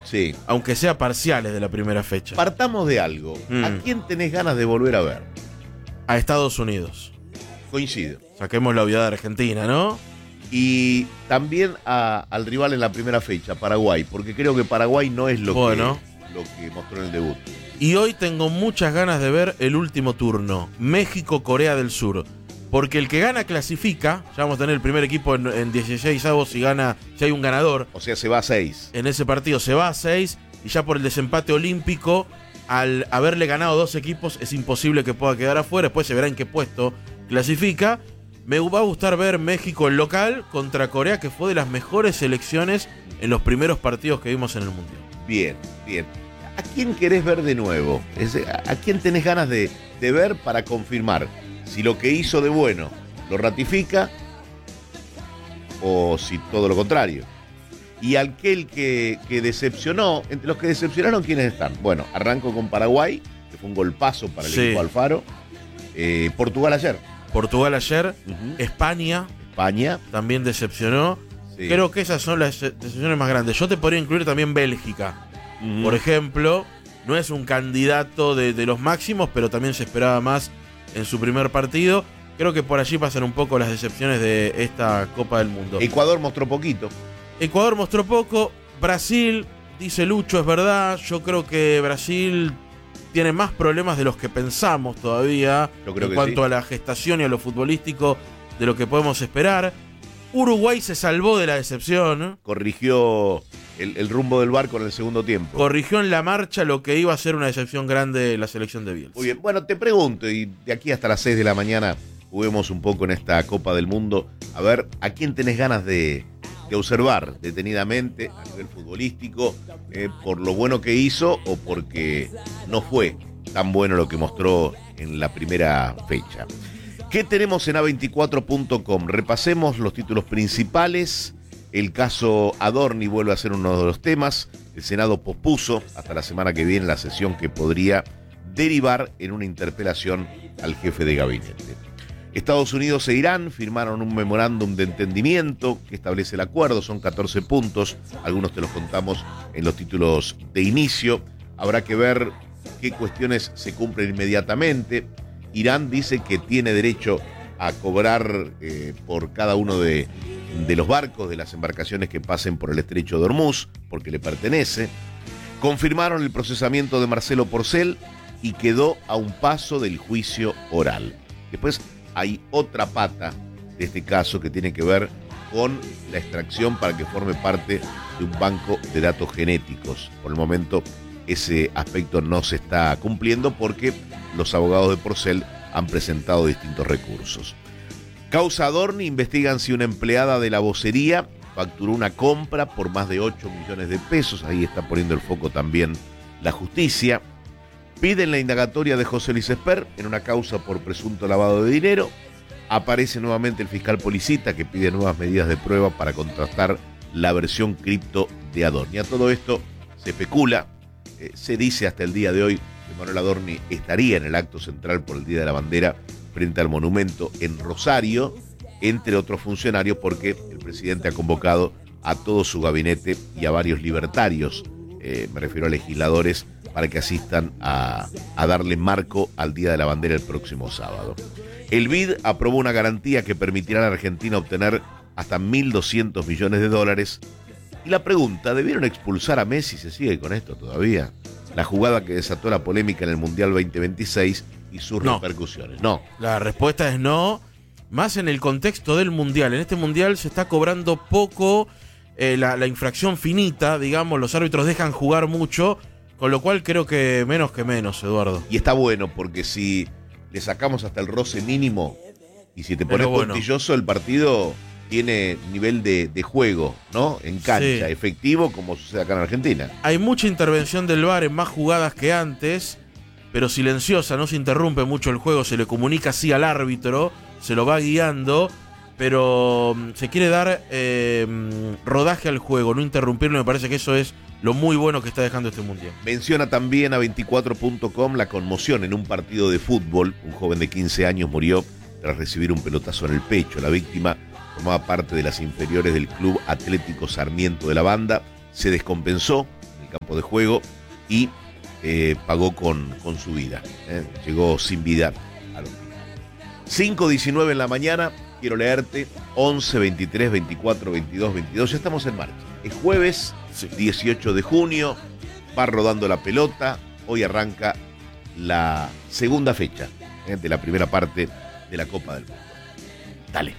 Sí. Aunque sea parciales de la primera fecha. Partamos de algo. ¿A quién tenés ganas de volver a ver? A Estados Unidos. Coincido. Saquemos la obviedad de Argentina, ¿no? Y también al rival en la primera fecha, Paraguay, porque creo que Paraguay no es lo que mostró en el debut. Y hoy tengo muchas ganas de ver el último turno, México-Corea del Sur. Porque el que gana clasifica, ya vamos a tener el primer equipo en 16avos si hay un ganador. O sea, se va a 6. En ese partido se va a 6 y ya por el desempate olímpico, al haberle ganado 2 equipos, es imposible que pueda quedar afuera. Después se verá en qué puesto clasifica. Me va a gustar ver México el local contra Corea, que fue de las mejores selecciones en los primeros partidos que vimos en el Mundial. Bien, bien. ¿A quién querés ver de nuevo? ¿A quién tenés ganas de ver para confirmar si lo que hizo de bueno lo ratifica o si todo lo contrario? Y aquel que decepcionó, entre los que decepcionaron, ¿quiénes están? Bueno, arranco con Paraguay, que fue un golpazo para el equipo Alfaro. Portugal ayer. España también decepcionó. Sí. Creo que esas son las decepciones más grandes. Yo te podría incluir también Bélgica. Por ejemplo, no es un candidato de los máximos, pero también se esperaba más en su primer partido. Creo que por allí pasan un poco las decepciones de esta Copa del Mundo. Ecuador mostró poquito. Ecuador mostró poco. Brasil, dice Lucho, es verdad. Yo creo que Brasil tiene más problemas de los que pensamos todavía en cuanto a la gestación y a lo futbolístico de lo que podemos esperar. Uruguay se salvó de la decepción. Corrigió el rumbo del barco en el segundo tiempo. Corrigió en la marcha lo que iba a ser una decepción grande la selección de Bielsa. Muy bien, bueno, te pregunto, y de aquí hasta las 6 de la mañana juguemos un poco en esta Copa del Mundo. A ver, ¿a quién tenés ganas de observar detenidamente a nivel futbolístico por lo bueno que hizo o porque no fue tan bueno lo que mostró en la primera fecha? ¿Qué tenemos en A24.com? Repasemos los títulos principales. El caso Adorni vuelve a ser uno de los temas. El Senado pospuso hasta la semana que viene la sesión que podría derivar en una interpelación al jefe de gabinete. Estados Unidos e Irán firmaron un memorándum de entendimiento que establece el acuerdo. Son 14 puntos. Algunos te los contamos en los títulos de inicio. Habrá que ver qué cuestiones se cumplen inmediatamente. Irán dice que tiene derecho a cobrar por cada uno de los barcos, de las embarcaciones que pasen por el estrecho de Hormuz, porque le pertenece. Confirmaron el procesamiento de Marcelo Porcel y quedó a un paso del juicio oral. Después hay otra pata de este caso que tiene que ver con la extracción para que forme parte de un banco de datos genéticos. Por el momento ese aspecto no se está cumpliendo porque los abogados de Porcel han presentado distintos recursos. Causa Adorni, investigan si una empleada de la vocería facturó una compra por más de 8 millones de pesos. Ahí está poniendo el foco también la justicia. Piden la indagatoria de José Luis Esper en una causa por presunto lavado de dinero. Aparece nuevamente el fiscal Policita que pide nuevas medidas de prueba para contrastar la versión cripto de Adorni. A todo esto se especula, se dice hasta el día de hoy que Manuel Adorni estaría en el acto central por el Día de la Bandera frente al monumento en Rosario, entre otros funcionarios, porque el presidente ha convocado a todo su gabinete y a varios libertarios, me refiero a legisladores, para que asistan a darle marco al Día de la Bandera el próximo sábado. El BID aprobó una garantía que permitirá a la Argentina obtener hasta $1.200 millones. Y la pregunta, ¿debieron expulsar a Messi? ¿Se sigue con esto todavía? La jugada que desató la polémica en el Mundial 2026 y sus repercusiones. No. La respuesta es no, más en el contexto del Mundial. En este Mundial se está cobrando poco la infracción finita, digamos, los árbitros dejan jugar mucho, con lo cual creo que menos, Eduardo. Y está bueno, porque si le sacamos hasta el roce mínimo y si te pones puntilloso, el partido tiene nivel de juego, ¿no? En cancha, efectivo, como sucede acá en Argentina. Hay mucha intervención del VAR en más jugadas que antes, pero silenciosa, no se interrumpe mucho el juego, se le comunica así al árbitro, se lo va guiando, pero se quiere dar rodaje al juego, no interrumpirlo. Me parece que eso es lo muy bueno que está dejando este Mundial. Menciona también a 24.com la conmoción en un partido de fútbol. Un joven de 15 años murió tras recibir un pelotazo en el pecho. La víctima formaba parte de las inferiores del Club Atlético Sarmiento de la Banda. Se descompensó en el campo de juego y pagó con su vida. Llegó sin vida al hospital. 5:19 en la mañana, quiero leerte 11, 23, 24, 22, 22, ya estamos en marcha. Es jueves, 18 de junio, va rodando la pelota, hoy arranca la segunda fecha de la primera parte de la Copa del Mundo. Dale.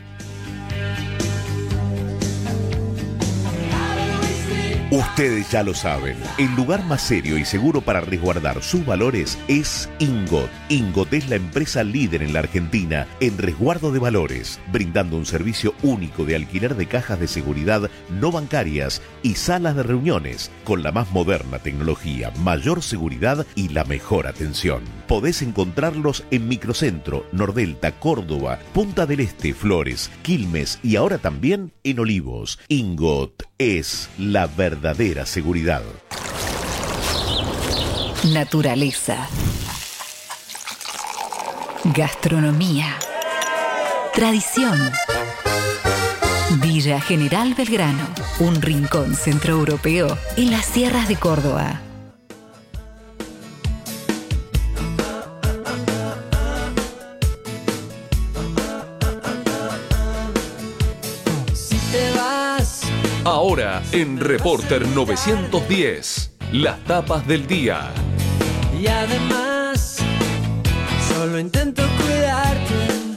Ustedes ya lo saben, el lugar más serio y seguro para resguardar sus valores es Ingot. Ingot es la empresa líder en la Argentina en resguardo de valores, brindando un servicio único de alquiler de cajas de seguridad no bancarias y salas de reuniones, con la más moderna tecnología, mayor seguridad y la mejor atención. Podés encontrarlos en Microcentro, Nordelta, Córdoba, Punta del Este, Flores, Quilmes y ahora también en Olivos. Ingot es la verdadera seguridad. Naturaleza. Gastronomía. Tradición. Villa General Belgrano, un rincón centroeuropeo en las sierras de Córdoba. Ahora en Reporter 910, las tapas del día. Y además, solo intento cuidarte.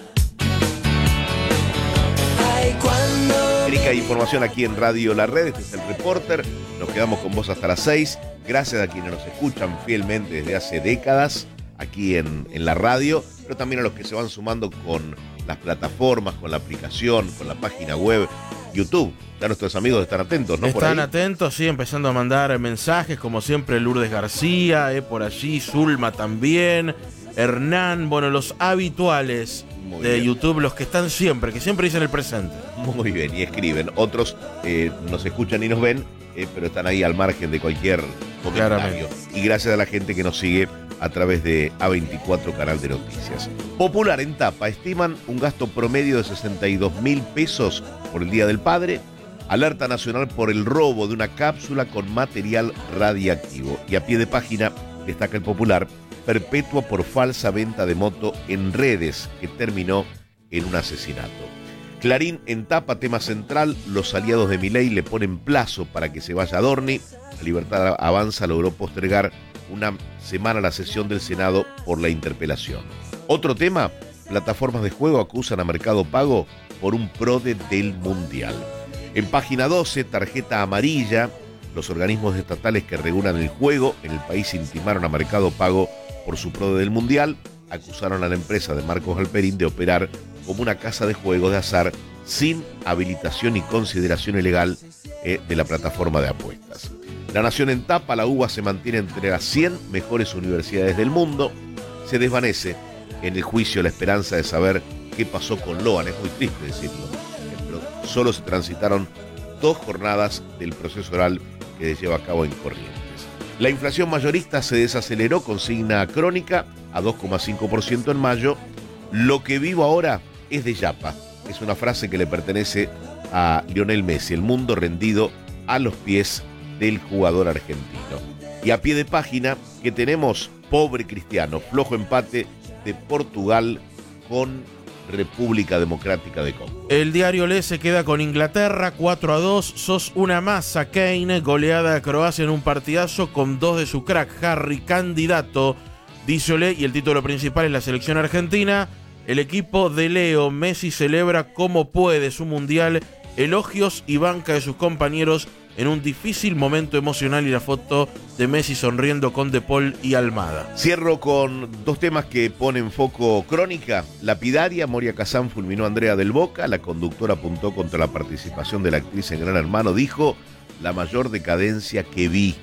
Ay, cuando... Erika, información aquí en Radio La Red, este es el Reporter. Nos quedamos con vos hasta las 6. Gracias a quienes nos escuchan fielmente desde hace décadas aquí en la radio, pero también a los que se van sumando con las plataformas, con la aplicación, con la página web, YouTube. Ya nuestros amigos están atentos, ¿no? Están atentos, sí, empezando a mandar mensajes, como siempre Lourdes García, por allí, Zulma también, Hernán, bueno, los habituales de YouTube, los que están siempre, que siempre dicen el presente. Muy bien, y escriben. Otros nos escuchan y nos ven, pero están ahí al margen de cualquier comentario. Claramente. Y gracias a la gente que nos sigue a través de A24 Canal de Noticias. Popular en tapa, estiman un gasto promedio de 62.000 pesos por el Día del Padre. Alerta nacional por el robo de una cápsula con material radiactivo. Y a pie de página destaca el Popular, perpetua por falsa venta de moto en redes, que terminó en un asesinato. Clarín en tapa, tema central, los aliados de Milei le ponen plazo para que se vaya Adorni. La Libertad Avanza logró postergar una semana la sesión del Senado por la interpelación. Otro tema, plataformas de juego acusan a Mercado Pago por un PRODE del Mundial. En página 12, tarjeta amarilla, los organismos estatales que regulan el juego en el país intimaron a Mercado Pago por su PRODE del Mundial, acusaron a la empresa de Marcos Galperín de operar como una casa de juegos de azar sin habilitación y consideración legal de la plataforma de apuestas. La Nación en tapa, la UBA se mantiene entre las 100 mejores universidades del mundo. Se desvanece en el juicio la esperanza de saber qué pasó con Loan. Es muy triste decirlo, pero solo se transitaron 2 jornadas del proceso oral que se lleva a cabo en Corrientes. La inflación mayorista se desaceleró, consigna crónica, a 2,5% en mayo. Lo que vivo ahora es de Yapa. Es una frase que le pertenece a Lionel Messi, el mundo rendido a los pies del jugador argentino. Y a pie de página, que tenemos pobre Cristiano, flojo empate de Portugal con República Democrática de Congo. El diario Le se queda con Inglaterra 4-2, sos una masa Kane, goleada a Croacia en un partidazo con 2 de su crack, Harry, candidato, dice Le, y el título principal es la selección argentina. El equipo de Leo Messi celebra como puede su mundial, elogios y banca de sus compañeros en un difícil momento emocional, y la foto de Messi sonriendo con De Paul y Almada. Cierro con 2 temas que ponen foco crónica. Lapidaria, Moria Kazán fulminó a Andrea del Boca, la conductora apuntó contra la participación de la actriz en Gran Hermano, dijo, la mayor decadencia que vi.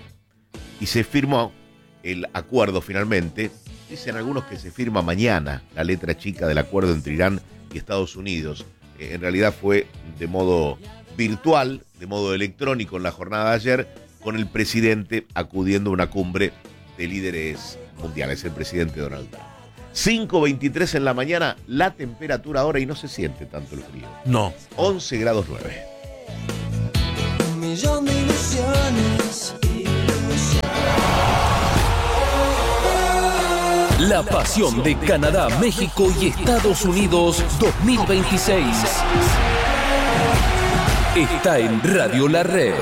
Y se firmó el acuerdo finalmente. Dicen algunos que se firma mañana la letra chica del acuerdo entre Irán y Estados Unidos. En realidad fue de modo virtual, de modo electrónico en la jornada de ayer, con el presidente acudiendo a una cumbre de líderes mundiales, el presidente Donald Trump. 5:23 en la mañana, la temperatura ahora, y no se siente tanto el frío. No. 11 grados 9. Un millón de ilusiones, La pasión de Canadá, México y Estados Unidos 2026. Está en Radio La Red.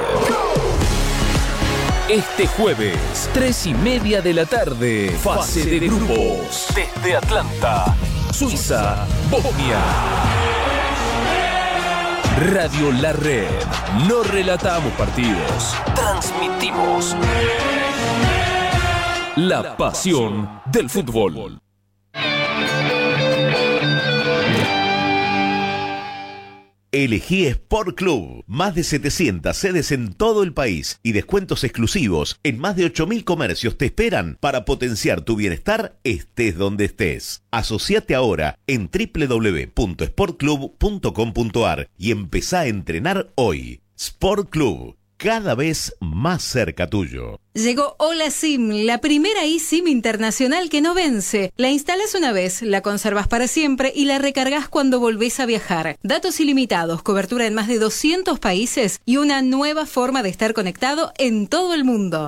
Este jueves, 3:30 de la tarde, fase de grupos. Desde Atlanta, Suiza, Bosnia. Radio La Red. No relatamos partidos, transmitimos la pasión del fútbol. Elegí Sport Club. Más de 700 sedes en todo el país y descuentos exclusivos en más de 8.000 comercios te esperan para potenciar tu bienestar estés donde estés. Asociate ahora en www.sportclub.com.ar y empezá a entrenar hoy. Sport Club, cada vez más cerca tuyo. Llegó Hola SIM, la primera eSIM internacional que no vence. La instalas una vez, la conservas para siempre y la recargas cuando volvés a viajar. Datos ilimitados, cobertura en más de 200 países y una nueva forma de estar conectado en todo el mundo.